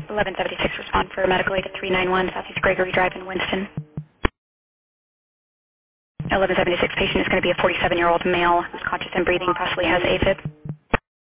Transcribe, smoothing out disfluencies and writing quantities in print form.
1176, respond for medical aid at 391 Southeast Gregory Drive in Winston. 1176 patient is going to be a 47-year-old male who's conscious and breathing, possibly has AFib.